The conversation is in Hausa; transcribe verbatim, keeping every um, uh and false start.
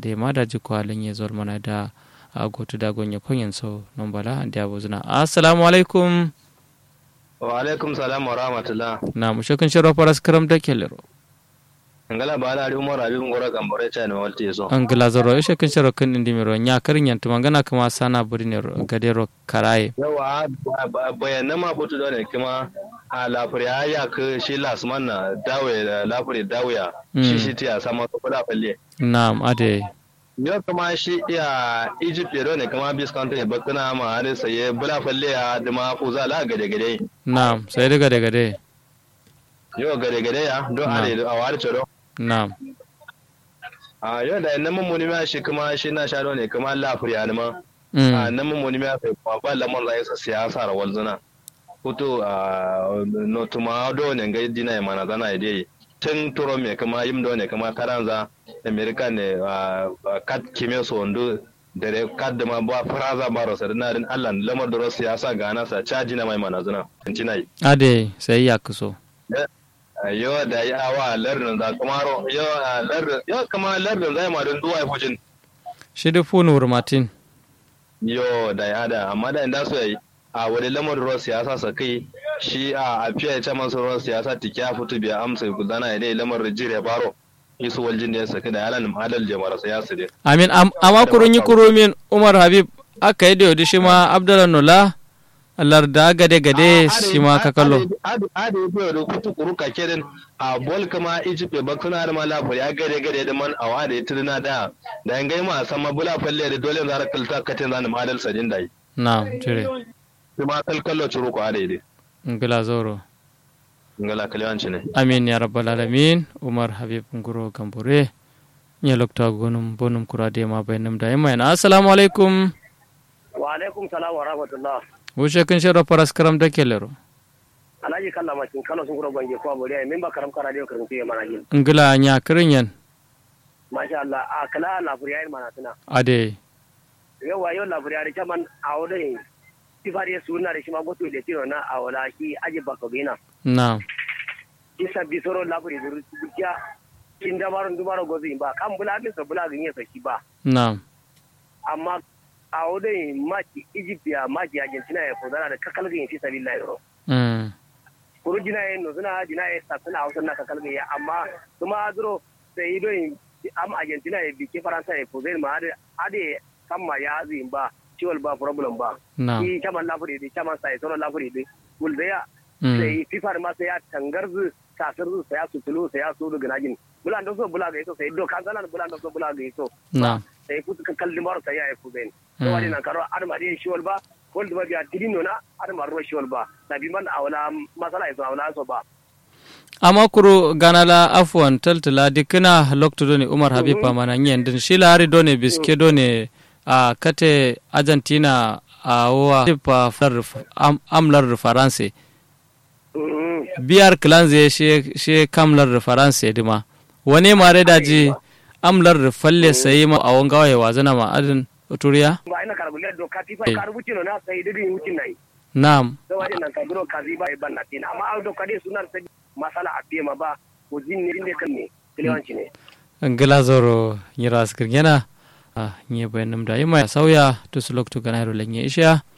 ade ma da ji kwalin ya zol mana da agotu da gonye konyen so non bala ande abuzuna assalamu alaikum wa alaikum salam wa rahmatullah na mu shokin sharo faras karam da kelero ngala bala ari umar abi ngora gambore cha ne walti so angla zoro e shokin sharo kan indi miro nya karin yan tumangana kuma sana burine gadero karaye yawa bayanan ma butu da ne kuma a lafuriya ya ka shi lasman na dawe lafuri dawaya shi shi tiya sama ko da falle na'am ade yau kuma shi iya Egypt yaro ne kuma bis country bakuna ma har sai bula falle ya da ma ko za la gade gade na'am sai da gade gade yau gade gade ya do are a wari tsoro na'am a yau da nan mun ma shi kuma shi na sharo ne kuma lafuriya ne ma a nan mun ma fa ba lamon rai siyasa rawal zuna hoto a notuma do ne ga dina mana zana ide tun turo me kama yim do ne kama karanza america ne kat kime so ndo dare kad ma ba faraza baro sa na din Allah lamar da siyasa ga na sa caji na mai mana zana tinai ade sai ya kuso yo da ya wa lardin da kamaro yo lardin yo kama lardin zai ma don duwa fujin shi da funur martin yo da ya da amma da inda so yayi a wani lamar ruwan siyasa sa kai shi a afiya ce masu ruwan siyasa tiki ya fito biya amsa gudana ya dai lamar rijiyar baro isu waljin da ya saki da yalan adal jama'ar siyasa dai amin amma kurun yi kurumin umar habib aka yi da yau shi ma abdullah nula Allah da gade gade shi ma ka kallo ade ade biyo da kutu kuru ka kedin a bol kama Egypt ba kuna da malafa ya gade gade da man awa da tirna da da ngai ma sama bula falle da dole zara kalta katin zanin adal sadin dai na'am tire kuma kalkallo ciro ko ade dai ngala zoro ngala kalyanci ne amin ya rabbal alamin umar habib nguro gambore nya lokta gonum bonum kurade ma bainam da yamma assalamu alaikum wa alaikum salam wa rahmatullah wushe kan sharo faras karam da kelero alaji kallama kin kano sun guro bange ko abore min ba karam kara dio karam tiye manajin ngala nya kirinyan masha Allah a kala la furiyai mana tuna ade yawa yo la furiyai chaman awde tifari sunna da shi ma goto da tiro na awla ki aje bako bina na isa bisoro la furi duru tiya inda baron dubaro gozi ba kan bula bin so bula ganye sa shi ba na amma awde maki Egypt ya maki Argentina ya fodara da kakalgin fi sabilillah ro mm kuru jina yin no suna jina ya tsana hausa na kakalgin ya amma kuma duro sai do am Argentina ya bike Faransa ya fodara ma ade kamma ya azin ba ciwon ba problem ba shi caman lafuri da caman sai sauran lafuri da gulzaya sai fifar ma sai ya tangarzu kasar su sai ya sutulu sai ya so daga najin bulan da so bula ga yaso sai do kan zalan bulan da so bula ga yaso sai ku ka kalli maro sai ya yi fuben to wani nan karo arma dai shiwal ba kol da biya dilino na arma ro shiwal ba nabi man awla masala yaso awla so ba amma kuro ganala afwan taltala dikina lokto ne umar habib pa mananyen din shila hari done biske done a kate Argentina a wa pa amlar France biyar clanze she she kamlar France dima wane mare daji amlar falle sai ma a wanga waye wazana ma adin turiya ba ina karbulle do kati fa karbuci no na sai didi wucin nai na'am to wani nan kadro kazi ba ban na tin amma do kadi sunar sai masala abiye ma ba ko jinni inde kan ne kilewanci ne angala zoro nyira skirgena nye bayanam da yima sauya to su lokto ganaro lenye isha